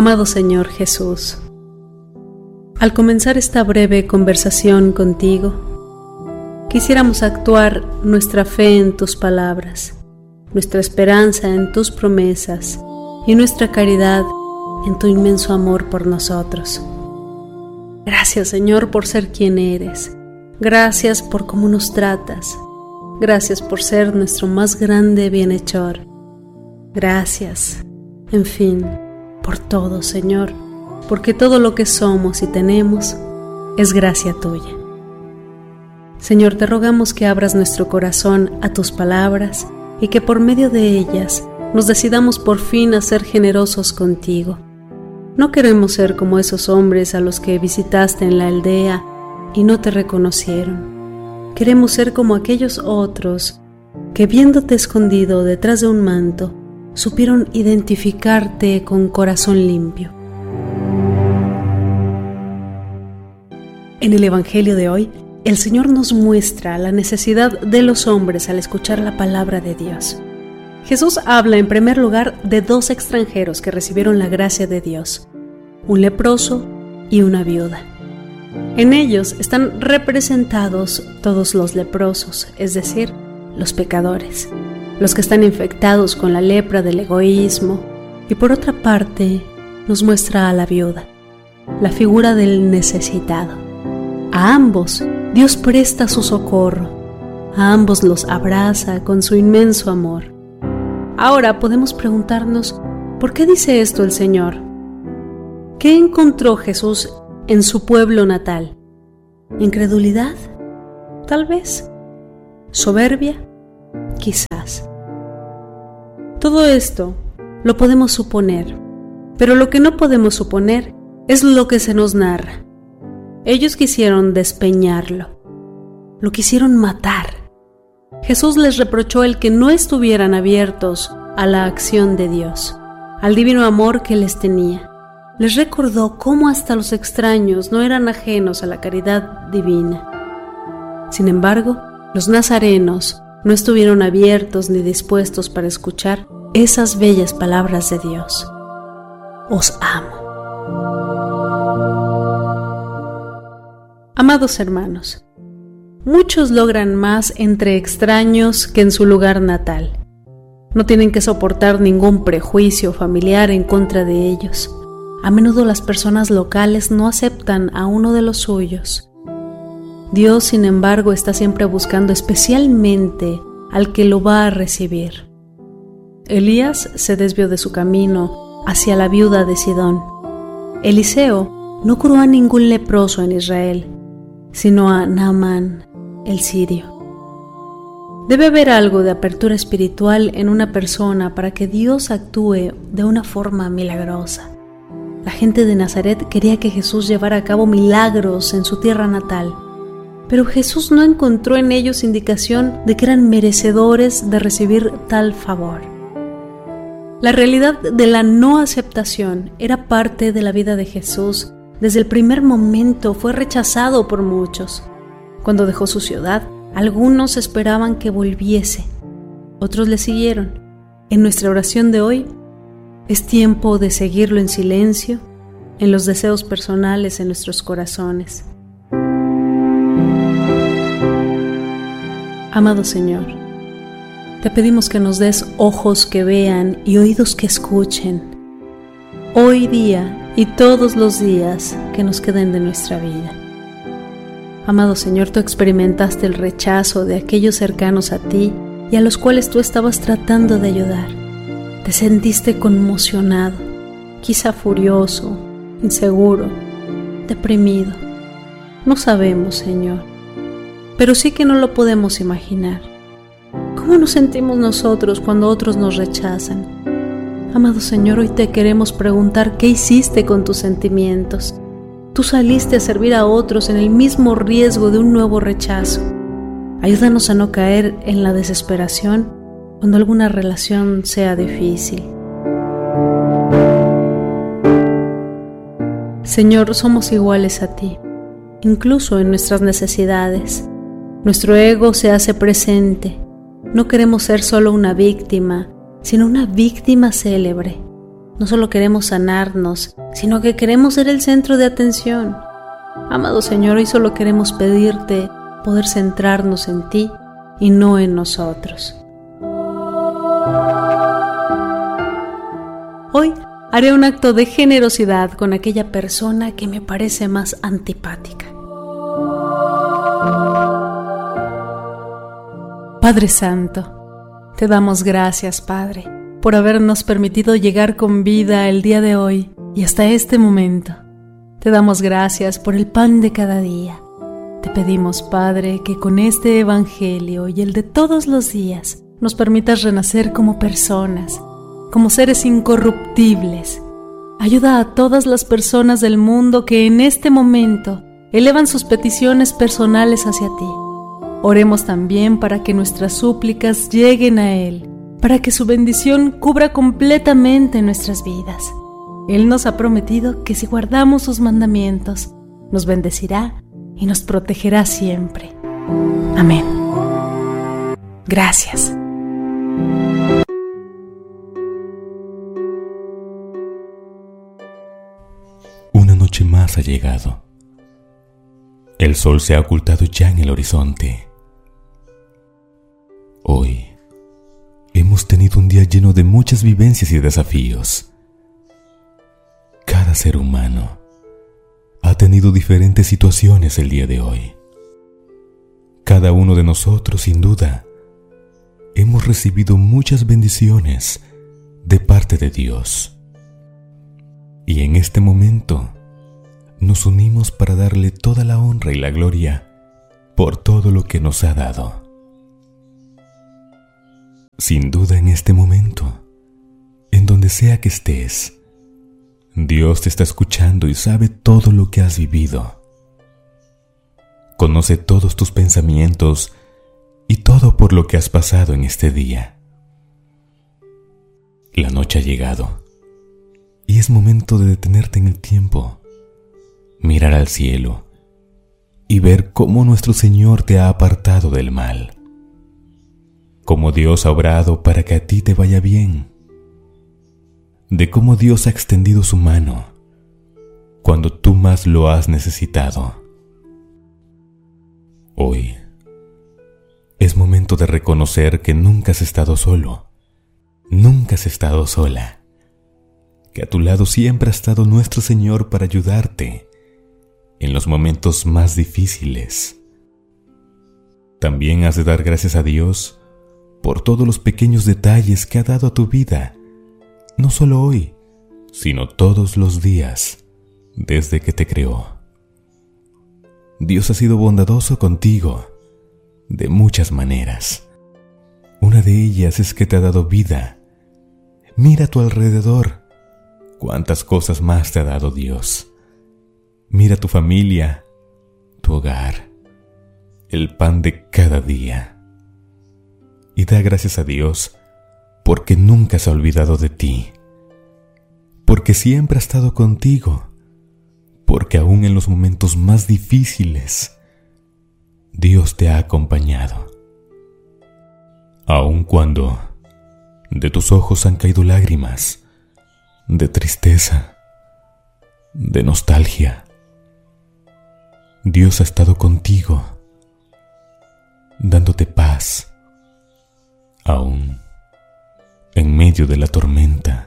Amado Señor Jesús, al comenzar esta breve conversación contigo, quisiéramos actuar nuestra fe en tus palabras, nuestra esperanza en tus promesas y nuestra caridad en tu inmenso amor por nosotros. Gracias, Señor, por ser quien eres. Gracias por cómo nos tratas. Gracias por ser nuestro más grande bienhechor. Gracias, en fin, por todo, Señor, porque todo lo que somos y tenemos es gracia tuya. Señor, te rogamos que abras nuestro corazón a tus palabras y que por medio de ellas nos decidamos por fin a ser generosos contigo. No queremos ser como esos hombres a los que visitaste en la aldea y no te reconocieron. Queremos ser como aquellos otros que, viéndote escondido detrás de un manto, supieron identificarte con corazón limpio. En el Evangelio de hoy, el Señor nos muestra la necesidad de los hombres al escuchar la palabra de Dios. Jesús habla en primer lugar de dos extranjeros que recibieron la gracia de Dios, un leproso y una viuda. En ellos están representados todos los leprosos, es decir, los pecadores, los que están infectados con la lepra del egoísmo, y por otra parte nos muestra a la viuda, la figura del necesitado. A ambos Dios presta su socorro, a ambos los abraza con su inmenso amor. Ahora podemos preguntarnos, ¿por qué dice esto el Señor? ¿Qué encontró Jesús en su pueblo natal? ¿Incredulidad? Tal vez. ¿Soberbia? Quizás. Todo esto lo podemos suponer, pero lo que no podemos suponer es lo que se nos narra. Ellos quisieron despeñarlo, lo quisieron matar. Jesús les reprochó el que no estuvieran abiertos a la acción de Dios, al divino amor que les tenía. Les recordó cómo hasta los extraños no eran ajenos a la caridad divina. Sin embargo, los nazarenos no estuvieron abiertos ni dispuestos para escuchar esas bellas palabras de Dios. Os amo. Amados hermanos, muchos logran más entre extraños que en su lugar natal. No tienen que soportar ningún prejuicio familiar en contra de ellos. A menudo las personas locales no aceptan a uno de los suyos. Dios, sin embargo, está siempre buscando especialmente al que lo va a recibir. Elías se desvió de su camino hacia la viuda de Sidón. Eliseo no curó a ningún leproso en Israel, sino a Naamán, el sirio. Debe haber algo de apertura espiritual en una persona para que Dios actúe de una forma milagrosa. La gente de Nazaret quería que Jesús llevara a cabo milagros en su tierra natal, pero Jesús no encontró en ellos indicación de que eran merecedores de recibir tal favor. La realidad de la no aceptación era parte de la vida de Jesús. Desde el primer momento fue rechazado por muchos. Cuando dejó su ciudad, algunos esperaban que volviese, otros le siguieron. En nuestra oración de hoy, es tiempo de seguirlo en silencio, en los deseos personales en nuestros corazones. Amado Señor, te pedimos que nos des ojos que vean y oídos que escuchen, hoy día y todos los días que nos queden de nuestra vida. Amado Señor, tú experimentaste el rechazo de aquellos cercanos a ti y a los cuales tú estabas tratando de ayudar. Te sentiste conmocionado, quizá furioso, inseguro, deprimido. No sabemos, Señor, pero sí que no lo podemos imaginar. ¿Cómo nos sentimos nosotros cuando otros nos rechazan? Amado Señor, hoy te queremos preguntar qué hiciste con tus sentimientos. Tú saliste a servir a otros en el mismo riesgo de un nuevo rechazo. Ayúdanos a no caer en la desesperación cuando alguna relación sea difícil. Señor, somos iguales a ti, incluso en nuestras necesidades. Nuestro ego se hace presente. No queremos ser solo una víctima, sino una víctima célebre. No solo queremos sanarnos, sino que queremos ser el centro de atención. Amado Señor, hoy solo queremos pedirte poder centrarnos en ti y no en nosotros. Hoy haré un acto de generosidad con aquella persona que me parece más antipática. Padre Santo, te damos gracias, Padre, por habernos permitido llegar con vida el día de hoy y hasta este momento. Te damos gracias por el pan de cada día. Te pedimos, Padre, que con este Evangelio y el de todos los días nos permitas renacer como personas, como seres incorruptibles. Ayuda a todas las personas del mundo que en este momento elevan sus peticiones personales hacia ti. Oremos también para que nuestras súplicas lleguen a Él, para que su bendición cubra completamente nuestras vidas. Él nos ha prometido que si guardamos sus mandamientos, nos bendecirá y nos protegerá siempre. Amén. Gracias. Una noche más ha llegado. El sol se ha ocultado ya en el horizonte. Hoy hemos tenido un día lleno de muchas vivencias y desafíos. Cada ser humano ha tenido diferentes situaciones el día de hoy. Cada uno de nosotros, sin duda, hemos recibido muchas bendiciones de parte de Dios. Y en este momento nos unimos para darle toda la honra y la gloria por todo lo que nos ha dado. Sin duda, en este momento, en donde sea que estés, Dios te está escuchando y sabe todo lo que has vivido. Conoce todos tus pensamientos y todo por lo que has pasado en este día. La noche ha llegado y es momento de detenerte en el tiempo, mirar al cielo y ver cómo nuestro Señor te ha apartado del mal. Cómo Dios ha obrado para que a ti te vaya bien. De cómo Dios ha extendido su mano cuando tú más lo has necesitado. Hoy es momento de reconocer que nunca has estado solo, nunca has estado sola, que a tu lado siempre ha estado nuestro Señor para ayudarte en los momentos más difíciles. También has de dar gracias a Dios por todos los pequeños detalles que ha dado a tu vida, no solo hoy, sino todos los días desde que te creó. Dios ha sido bondadoso contigo de muchas maneras. Una de ellas es que te ha dado vida. Mira a tu alrededor, cuántas cosas más te ha dado Dios. Mira tu familia, tu hogar, el pan de cada día. Y da gracias a Dios porque nunca se ha olvidado de ti, porque siempre ha estado contigo, porque aún en los momentos más difíciles, Dios te ha acompañado. Aun cuando de tus ojos han caído lágrimas, de tristeza, de nostalgia, Dios ha estado contigo, dándote paz, aún en medio de la tormenta.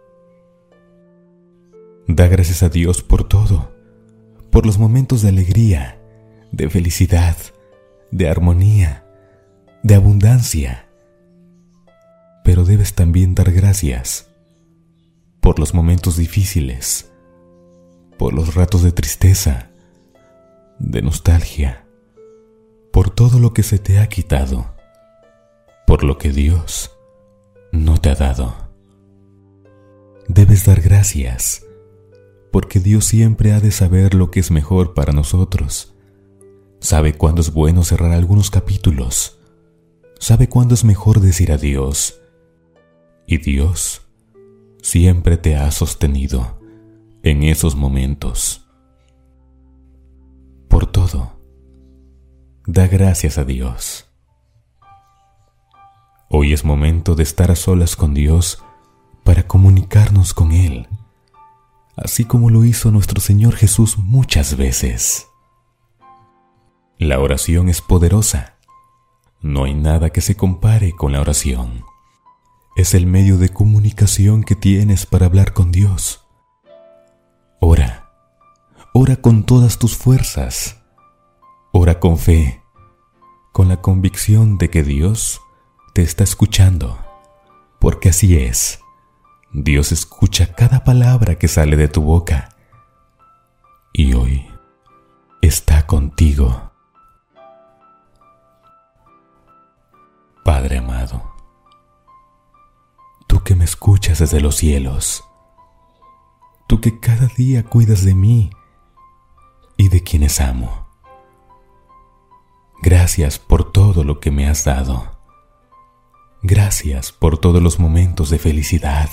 Da gracias a Dios por todo, por los momentos de alegría, de felicidad, de armonía, de abundancia. Pero debes también dar gracias por los momentos difíciles, por los ratos de tristeza, de nostalgia, por todo lo que se te ha quitado, por lo que Dios no te ha dado. Debes dar gracias, porque Dios siempre ha de saber lo que es mejor para nosotros. Sabe cuándo es bueno cerrar algunos capítulos, sabe cuándo es mejor decir adiós, y Dios siempre te ha sostenido en esos momentos. Por todo, da gracias a Dios. Hoy es momento de estar a solas con Dios para comunicarnos con Él, así como lo hizo nuestro Señor Jesús muchas veces. La oración es poderosa. No hay nada que se compare con la oración. Es el medio de comunicación que tienes para hablar con Dios. Ora, ora con todas tus fuerzas. Ora con fe, con la convicción de que Dios te está escuchando, porque así es. Dios escucha cada palabra que sale de tu boca y hoy está contigo. Padre amado, tú que me escuchas desde los cielos, tú que cada día cuidas de mí y de quienes amo. Gracias por todo lo que me has dado. Gracias por todos los momentos de felicidad.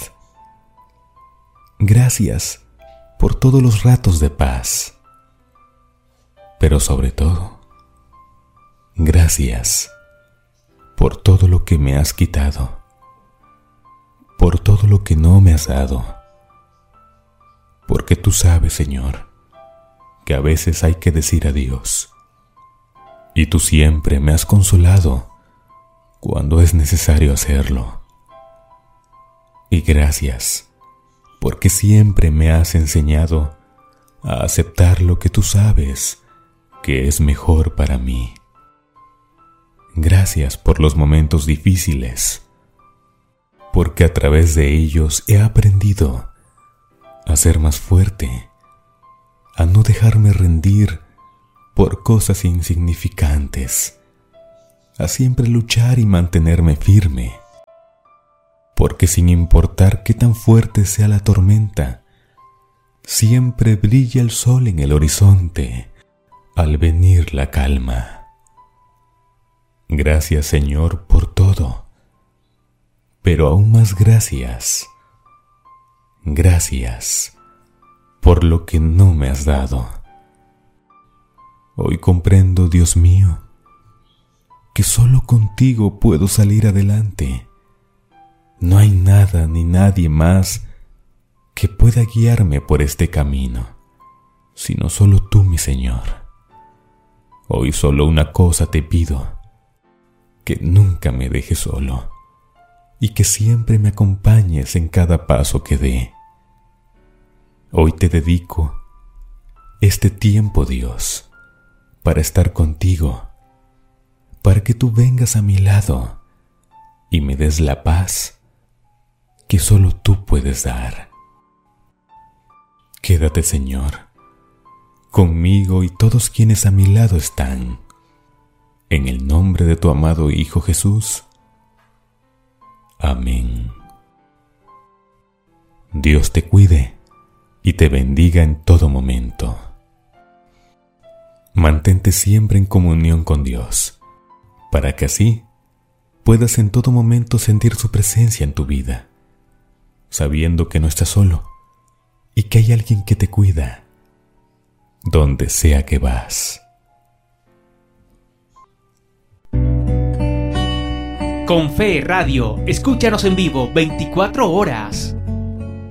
Gracias por todos los ratos de paz. Pero sobre todo, gracias por todo lo que me has quitado, por todo lo que no me has dado. Porque tú sabes, Señor, que a veces hay que decir adiós. Y tú siempre me has consolado cuando es necesario hacerlo. Y gracias, porque siempre me has enseñado a aceptar lo que tú sabes que es mejor para mí. Gracias por los momentos difíciles, porque a través de ellos he aprendido a ser más fuerte, a no dejarme rendir por cosas insignificantes, a siempre luchar y mantenerme firme, porque sin importar qué tan fuerte sea la tormenta, siempre brilla el sol en el horizonte al venir la calma. Gracias, Señor, por todo, pero aún más gracias. Gracias por lo que no me has dado. Hoy comprendo, Dios mío, que solo contigo puedo salir adelante. No hay nada ni nadie más que pueda guiarme por este camino, sino solo tú, mi Señor. Hoy solo una cosa te pido: que nunca me dejes solo y que siempre me acompañes en cada paso que dé. Hoy te dedico este tiempo, Dios, para estar contigo, para que tú vengas a mi lado y me des la paz que solo tú puedes dar. Quédate, Señor, conmigo y todos quienes a mi lado están. En el nombre de tu amado Hijo Jesús. Amén. Dios te cuide y te bendiga en todo momento. Mantente siempre en comunión con Dios, para que así puedas en todo momento sentir su presencia en tu vida, sabiendo que no estás solo y que hay alguien que te cuida, donde sea que vas. Con Fe Radio, escúchanos en vivo 24 horas.